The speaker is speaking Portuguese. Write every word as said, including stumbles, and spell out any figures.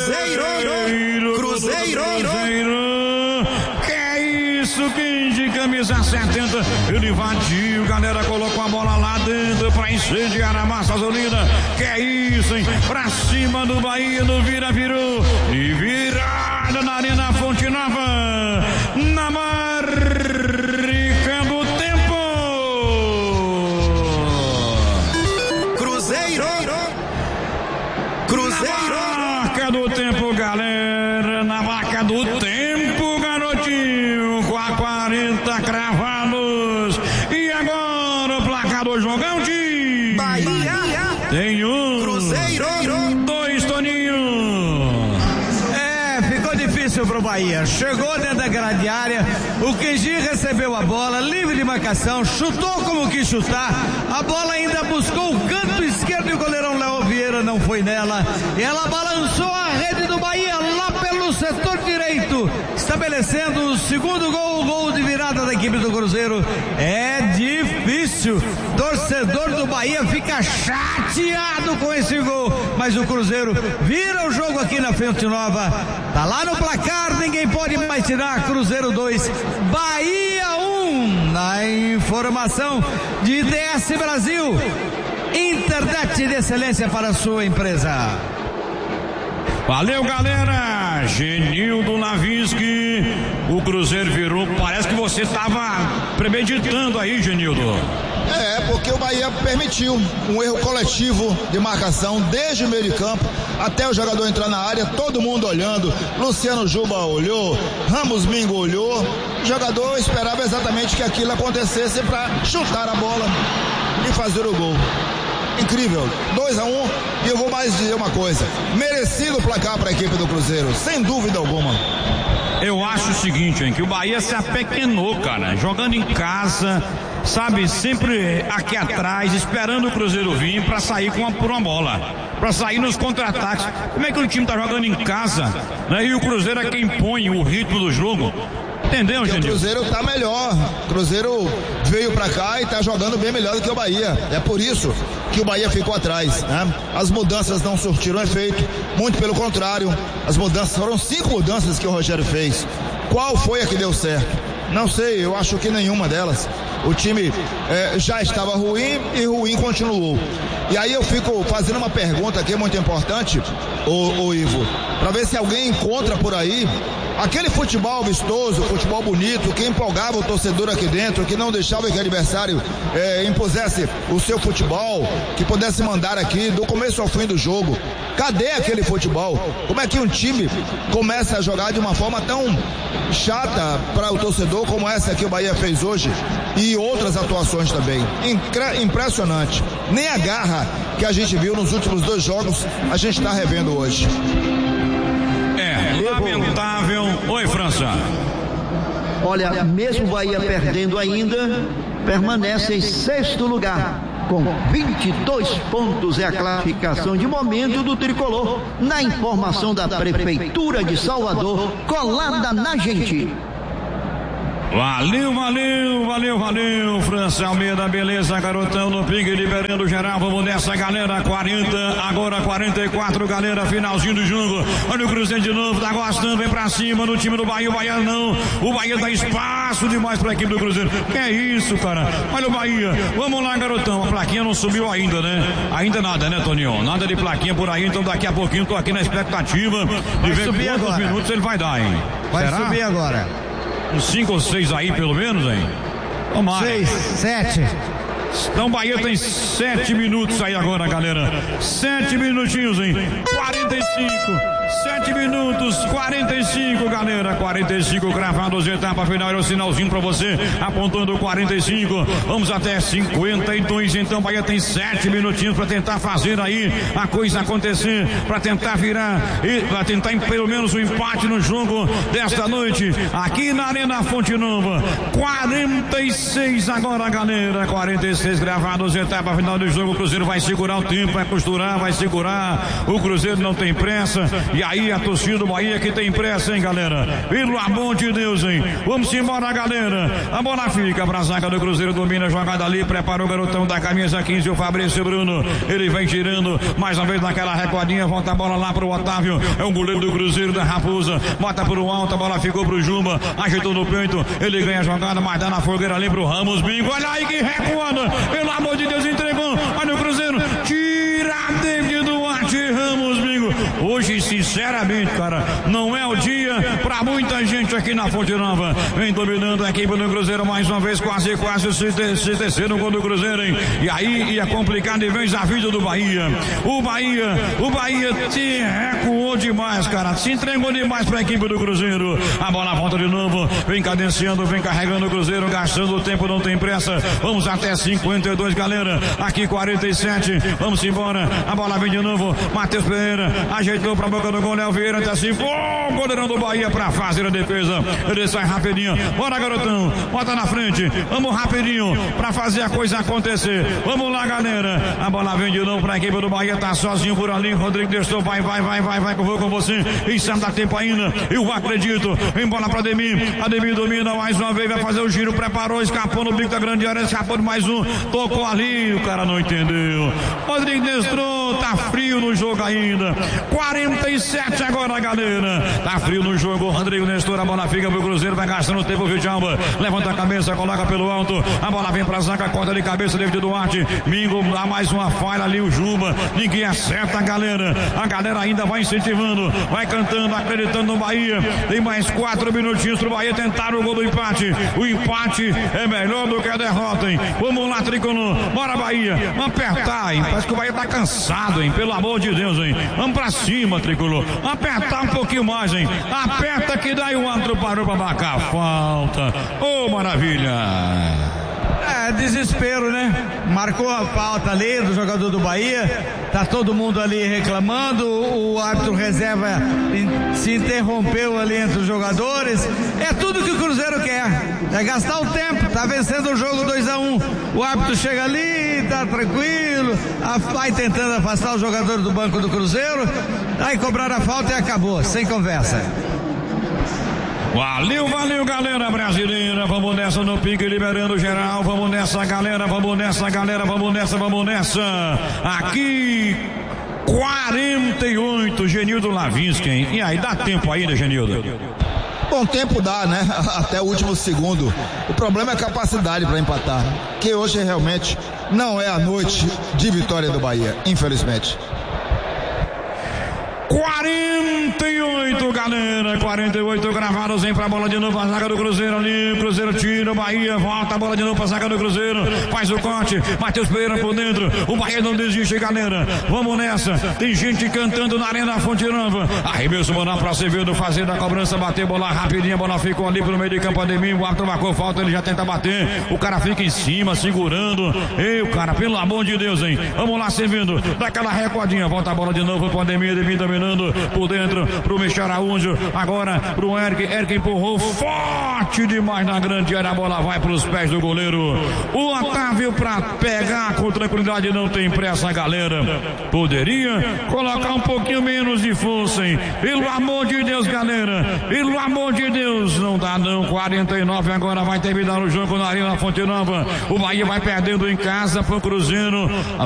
Cruzeiro, Cruzeiro, Cruzeiro. Que é isso, quem de camisa setenta, ele invadiu, galera, colocou a bola lá dentro pra incendiar a massa azulina. Que é isso, hein? Pra cima do Bahia, no vira, virou. E virada na Arena Fonte Nova. Na marca do tempo. Cruzeiro, Cruzeiro. Na marca do tempo, galera. Na marca do tempo, garotinho. Com a quarenta cravados. E agora o placar do jogão de Bahia. Tem um. Cruzeiro. Dois, Toninho. É, ficou difícil pro Bahia. Chegou dentro da grande área. O Kenji recebeu a bola, livre de marcação, chutou como quis chutar. A bola ainda buscou o canto esquerdo e o goleirão Léo Vieira não foi nela. E ela balançou a rede do Bahia lá pelo setor direito, estabelecendo o segundo gol, o gol de virada da equipe do Cruzeiro. É difícil. Torcedor do Bahia fica chateado com esse gol, mas o Cruzeiro vira o jogo aqui na Fonte Nova. Tá lá no placar, ninguém pode mais tirar. Cruzeiro dois, Bahia um. Na informação de I D S Brasil, internet de excelência para a sua empresa. Valeu, galera. Genildo Lavinsky. O Cruzeiro virou. Parece que você estava premeditando aí, Genildo. É, porque o Bahia permitiu um erro coletivo de marcação desde o meio de campo até o jogador entrar na área, todo mundo olhando. Luciano Juba olhou, Ramos Mingo olhou. O jogador esperava exatamente que aquilo acontecesse para chutar a bola e fazer o gol. Incrível, dois a um, e eu vou mais dizer uma coisa, merecido o placar para a equipe do Cruzeiro, sem dúvida alguma. Eu acho o seguinte, hein, que o Bahia se apequenou, cara, jogando em casa, sabe, sempre aqui atrás, esperando o Cruzeiro vir para sair com uma, por uma bola, para sair nos contra-ataques. Como é que o time tá jogando em casa, né, e o Cruzeiro é quem põe o ritmo do jogo? Entendeu, gente? O Cruzeiro tá melhor. O Cruzeiro veio pra cá e tá jogando bem melhor do que o Bahia. É por isso que o Bahia ficou atrás, né? As mudanças não surtiram efeito, muito pelo contrário. As mudanças, foram cinco mudanças que o Rogério fez. Qual foi a que deu certo? Não sei, eu acho que nenhuma delas. O time é, já estava ruim e ruim continuou. E aí eu fico fazendo uma pergunta aqui muito importante, ô, ô Ivo, para ver se alguém encontra por aí aquele futebol vistoso, futebol bonito, que empolgava o torcedor aqui dentro, que não deixava que o adversário é, impusesse o seu futebol, que pudesse mandar aqui do começo ao fim do jogo. Cadê aquele futebol? Como é que um time começa a jogar de uma forma tão chata para o torcedor como essa que o Bahia fez hoje e outras atuações também? Incre- impressionante. Nem a garra que a gente viu nos últimos dois jogos a gente está revendo hoje. É, lamentável. Oi, França. Olha, mesmo o Bahia perdendo ainda, permanece em sexto lugar. Com vinte e dois pontos é a classificação de momento do tricolor. Na informação da Prefeitura de Salvador, colada na gente. Valeu, valeu, valeu, valeu, França Almeida, beleza, garotão no ping, liberando geral, vamos nessa, galera, quarenta, agora quarenta e quatro, galera, finalzinho do jogo, olha o Cruzeiro de novo, tá gostando, vem pra cima no time do Bahia, o Bahia não, o Bahia dá espaço demais pra equipe do Cruzeiro, que é isso, cara, olha o Bahia, vamos lá, garotão, a plaquinha não subiu ainda, né, ainda nada, né, Toninho, nada de plaquinha por aí, então daqui a pouquinho tô aqui na expectativa de ver quantos agora. Minutos ele vai dar, hein. Vai Será? subir agora. Uns cinco ou seis aí, pelo menos, hein? Tomara. Seis, sete. Então, Bahia tem sete minutos aí agora, galera. Sete minutinhos, hein? quarenta e cinco. Sete minutos, quarenta e cinco, galera. quarenta e cinco gravados, etapa final. Era o sinalzinho pra você, apontando quarenta e cinco. Vamos até cinquenta e dois. Então, Bahia tem sete minutinhos pra tentar fazer aí a coisa acontecer, pra tentar virar e pra tentar pelo menos o um empate no jogo desta noite, aqui na Arena Fonte Nova. quarenta e seis agora, galera. quarenta e seis. seis gravados, etapa final do jogo. O Cruzeiro vai segurar o tempo, vai costurar, vai segurar. O Cruzeiro não tem pressa. E aí a torcida do Bahia que tem pressa, hein, galera? Pelo amor de Deus, hein? Vamos embora, galera. A bola fica pra zaga do Cruzeiro, domina a jogada ali, prepara o garotão da camisa quinze, o Fabrício Bruno. Ele vem tirando mais uma vez naquela recordinha, volta a bola lá pro Otávio. É o goleiro do Cruzeiro da Raposa. Bota pro alto, a bola ficou pro Jumba, ajeitou no peito, ele ganha a jogada, mas dá na fogueira ali pro Ramos Bingo. Olha aí que recuada, pelo amor de Deus, entregou. Olha o Cruzeiro, tira David Duarte, Ramos Bingo. Hoje, sinceramente, cara, não é o dia pra muita gente aqui na Fonte Nova. Vem dominando a equipe do Cruzeiro mais uma vez, quase, quase se, te, se terceiro gol do Cruzeiro, hein? E aí ia complicar de vez a vida do Bahia. O Bahia, o Bahia se recuou demais, cara, se entregou demais pra equipe do Cruzeiro. A bola volta de novo, vem cadenciando, vem carregando o Cruzeiro, gastando o tempo, não tem pressa. Vamos até cinquenta e dois, galera. Aqui quarenta e sete, vamos embora. A bola vem de novo, Matheus Pereira ajeitou pra boca do gol, Léo Vieira até assim, o goleirão do Bahia pra fazer a defesa. Ele sai rapidinho, bora garotão, bota na frente, vamos rapidinho pra fazer a coisa acontecer. Vamos lá, galera. A bola vem de novo pra equipe do Bahia, tá sozinho por ali. Rodrigo Destou, vai, vai, vai, vai, vai, que eu vou com você. Isso dá tempo ainda, eu acredito. Vem bola pra Ademir, Ademir domina mais uma vez, vai fazer o giro, preparou, escapou no bico da grande área, escapou de mais um, tocou ali, o cara não entendeu. Rodrigo Destou, tá frio no jogo ainda. quarenta e sete agora, galera. Tá frio no jogo. Rodrigo Nestor, a bola fica pro Cruzeiro, vai gastando tempo, viu, Djalma? Levanta a cabeça, coloca pelo alto. A bola vem pra zaga, corta de cabeça, David Duarte. Mingo, dá mais uma falha ali, o Juba. Ninguém acerta, galera. A galera ainda vai incentivando, vai cantando, acreditando no Bahia. Tem mais quatro minutinhos pro Bahia tentar o gol do empate. O empate é melhor do que a derrota, hein? Vamos lá, Tricolor. Bora, Bahia. Vamos apertar, hein? Parece que o Bahia tá cansado, hein? Pelo amor de Deus, hein? Vamos pra cima, Tricolor. Apertar um pouquinho mais, hein? Aperta que daí o árbitro parou pra marcar a falta. Ô, oh, maravilha! É, desespero, né? Marcou a falta ali do jogador do Bahia. Tá todo mundo ali reclamando. O árbitro reserva se interrompeu ali entre os jogadores. É tudo que o Cruzeiro quer. É gastar o tempo. Tá vencendo o jogo dois a um. O árbitro chega ali, tá tranquilo. Vai tentando afastar os jogadores do banco do Cruzeiro. Aí cobraram a falta e acabou. Sem conversa. Valeu, valeu, galera brasileira. Vamos nessa no pique, liberando geral. Vamos nessa, galera. Vamos nessa, galera. Vamos nessa, vamos nessa. Aqui, quarenta e oito, Genildo Lavinsky, hein? E aí, dá tempo ainda, Genildo? Bom tempo dá, né? Até o último segundo. O problema é a capacidade para empatar. Que hoje realmente não é a noite de vitória do Bahia, infelizmente. quarenta e oito, galera, quarenta e oito gravados, vem pra bola de novo, a zaga do Cruzeiro ali, o Cruzeiro tira, o Bahia volta a bola de novo pra zaga do Cruzeiro, faz o corte, Matheus Pereira por dentro, o Bahia não desiste, galera, vamos nessa, tem gente cantando na arena Fonte Nova, arremesso Manoel pra Acevedo, fazendo a cobrança, bater, bola rapidinho, a bola ficou ali pro meio de campo, Ademir, o árbitro marcou falta, ele já tenta bater, o cara fica em cima, segurando, ei, o cara, pelo amor de Deus, hein, vamos lá, servindo, daquela recordinha, volta a bola de novo pro Ademir, Ademir dominando por dentro pro Michel Araújo, agora pro Eric, Eric empurrou forte demais na grande área, a bola vai pros pés do goleiro, o Otávio pra pegar com tranquilidade, não tem pressa, galera, poderia colocar um pouquinho menos de força, hein? Pelo amor de Deus, galera, pelo amor de Deus, não dá não, quarenta e nove agora vai terminar o jogo na Arena Fonte Nova, o Bahia vai perdendo em casa pro Cruzeiro.